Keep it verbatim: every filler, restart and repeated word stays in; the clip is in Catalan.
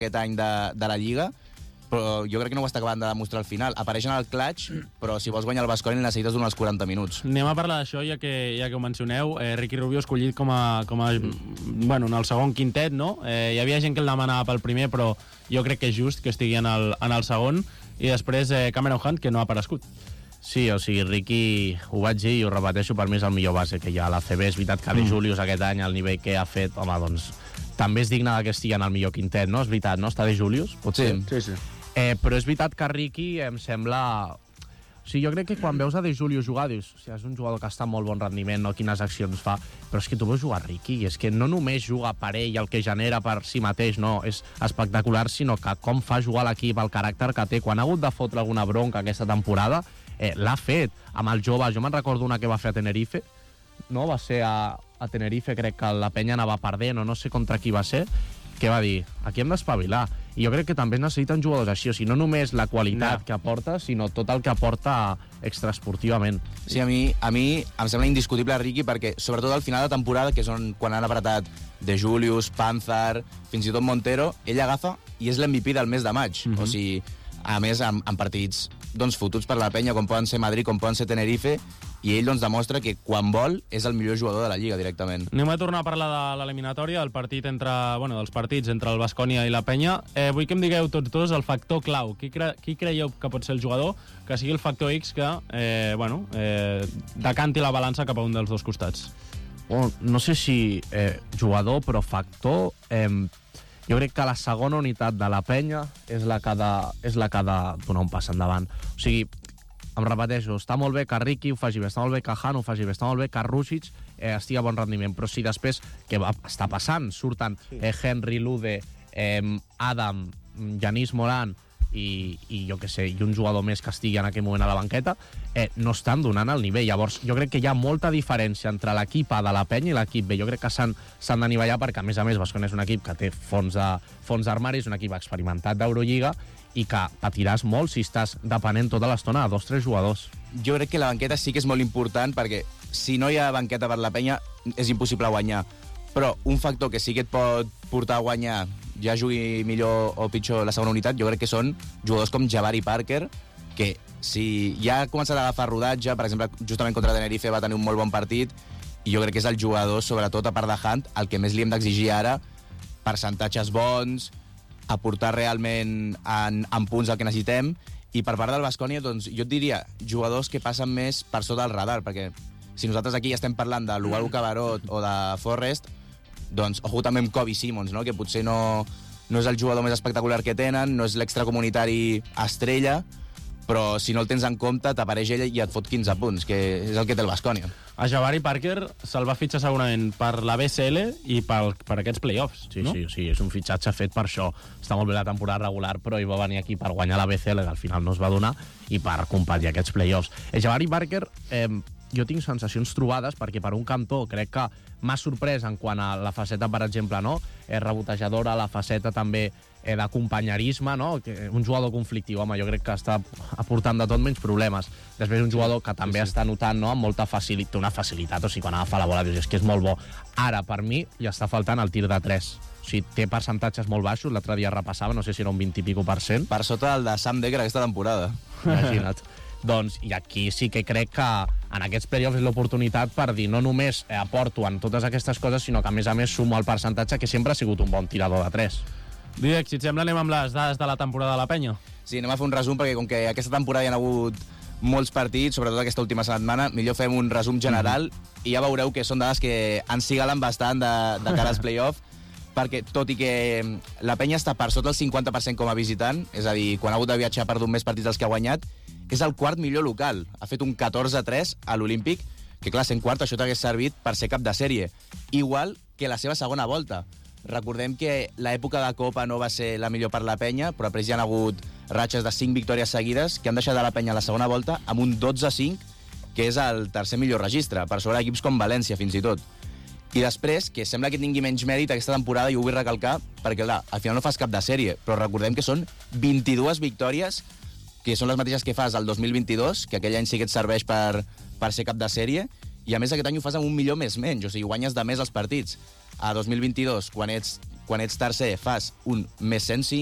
aquest any de, de la Lliga, però jo crec que no ho està acabant de demostrar al final. Apareix en el clutch, però si vols guanyar el Baskonia necessites donar els quaranta minuts. Anem a parlar d'això, ja que, ja que ho mencioneu. Eh, Ricky Rubio escollit com a, com a mm. bueno, en el segon quintet, no? Eh, hi havia gent que el demanava pel primer, però jo crec que és just que estigui en el, en el segon. I després eh, Cameron Hunt, que no ha aparegut. Sí, o sigui, Ricky, ho vaig dir i ho repeteixo, per mi és el millor base que hi ha a l'A C B. És veritat que De Julius aquest any, el nivell que ha fet, home, doncs, també és digne que estigui en el millor quintet, no? És veritat, no? Està De Julius? Potser. Sí, sí. Eh, però és veritat que Ricky em sembla... O sigui, jo crec que quan veus a De Julius jugar, dius, o sigui, és un jugador que està en molt bon rendiment, no? Quines accions fa, però és que tu veus jugar a Ricky, i és que no només juga per ell, el que genera per si mateix, no, és espectacular, sinó que com fa jugar l'equip, el caràcter que té. Quan ha hagut de fotre alguna bronca aquesta temporada, eh, l'ha fet amb els joves. Jo me'n recordo una que va fer a Tenerife, no? Va ser a, a Tenerife, crec que la penya anava perdent, o no sé contra qui va ser, que va dir, aquí hem d'espavilar. I jo crec que també es necessiten jugadors així, o sigui, no només la qualitat no. que aporta, sinó tot el que aporta extraesportivament. Sí, a mi, a mi em sembla indiscutible Ricky, perquè sobretot al final de temporada, que és on, quan han apretat De Julius, Panzar, fins i tot Montero, ell agafa i és l'M V P del mes de maig. Mm-hmm. O sigui, a més, en, en partits doncs, fotuts per la penya, com poden ser Madrid, com poden ser Tenerife, i ell doncs, demostra que quan vol és el millor jugador de la Lliga directament. Anem a tornar a parlar de l'eliminatòria, del partit entre, bueno, dels partits entre el Baskonia i la Penya. Eh, vull que em digueu tots dos el factor clau. Qui, cre qui creieu que pot ser el jugador que sigui el factor X que eh, bueno, eh, decanti la balança cap a un dels dos costats? Oh, no sé si eh, jugador, però factor... Eh, jo crec que la segona unitat de la Penya és la que ha de, és la que ha de donar un pas endavant. O sigui, em repeteixo, està molt bé que Ricky ho faci bé, està molt bé que Han ho faci bé, està molt bé que Rusic eh, estigui a bon rendiment, però si després, què va, està passant, surten eh, Henry, Lude, eh, Adam, Yanis Moran i, i jo què sé, i un jugador més que estigui en aquell moment a la banqueta, eh, no estan donant el nivell. Llavors, jo crec que hi ha molta diferència entre l'equip A de la Penya i l'equip B. Jo crec que s'han d'anivellar perquè, a més a més, Baskonia és un equip que té fons de fons d'armari, és un equip experimentat d'Eurolliga i que patiràs molt si estàs depenent tota l'estona de dos o tres jugadors. Jo crec que la banqueta sí que és molt important, perquè si no hi ha banqueta per la Penya és impossible guanyar. Però un factor que sí que et pot portar a guanyar, ja jugui millor o pitjor la segona unitat, jo crec que són jugadors com Jabari Parker, que si ja ha començat a agafar rodatge, per exemple, justament contra Tenerife va tenir un molt bon partit, i jo crec que és el jugador, sobretot a part de Hunt, el que més li hem d'exigir ara, percentatges bons, aportar realment en, en punts el que necessitem, i per part del Baskonia, doncs, jo et diria jugadors que passen més per sota del radar, perquè si nosaltres aquí ja estem parlant de Luau Cabarot o de Forrest, doncs, ojo també amb Kobe Simmons, no? Que potser no, no és el jugador més espectacular que tenen, no és l'extracomunitari estrella, però si no el tens en compte, t'apareix ell i et fot quinze punts, que és el que té el Baskonia. A Jabari Parker se'l va fitxar segurament per la B C L i per, per aquests play-offs, sí, no? Sí, sí, és un fitxatge fet per això. Està molt bé la temporada regular, però hi va venir aquí per guanyar la B C L, que al final no es va donar, i per competir aquests play-offs. A Jabari Parker... Eh, jo tinc sensacions trobades, perquè per un cantó crec que m'ha sorprès en quant a la faceta, per exemple, no? Eh, rebotejadora, la faceta també eh, d'acompanyerisme, no? Que un jugador conflictiu, home, jo crec que està aportant de tot menys problemes. Després un jugador que també sí, sí. està notant, no?, amb molta facilitat, una facilitat, o sigui, quan agafa la bola dius, és que és molt bo. Ara, per mi, li està faltant el tir de tres. O sigui, té percentatges molt baixos, l'altre dia repassava, no sé si era un vint i pico per cent. Per sota el de Sam Dekker aquesta temporada. Imagina't. Doncs, i aquí sí que crec que en aquests playoffs és l'oportunitat per dir no només eh, aporto en totes aquestes coses, sinó que a més a més sumo el percentatge, que sempre ha sigut un bon tirador de tres. Dídac, si et sembla, anem amb les dades de la temporada de la Penya. Sí, anem a fer un resum, perquè com que aquesta temporada hi ha hagut molts partits, sobretot aquesta última setmana, millor fem un resum general, mm-hmm. i ja veureu que són dades que ens cigalen bastant de, de cara als playoffs, perquè tot i que la Penya està per sota el cinquanta per cent com a visitant, és a dir, quan ha hagut de viatjar ha perdut més partits dels que ha guanyat, és el quart millor local. Ha fet un catorze a tres a l'Olímpic, que clar, sent quart, això t'hagués servit per ser cap de sèrie. Igual que la seva segona volta. Recordem que l'època de Copa no va ser la millor per la Penya, però després hi ha hagut ratxes de cinc victòries seguides que han deixat de la Penya a la segona volta amb un dotze a cinc, que és el tercer millor registre, per sobre d'equips com València, fins i tot. I després, que sembla que tingui menys mèrit aquesta temporada, i ho vull recalcar, perquè clar, al final no fas cap de sèrie, però recordem que són vint-i-dues victòries, que són les mateixes que fas el dos mil vint-i-dos, que aquell any sí que et serveix per, per ser cap de sèrie, i a més aquest any ho fas amb un millor més menys, o sigui, guanyes de més els partits. A dos mil vint-i-dos, quan ets quan ets tercer fas un més cent cinc,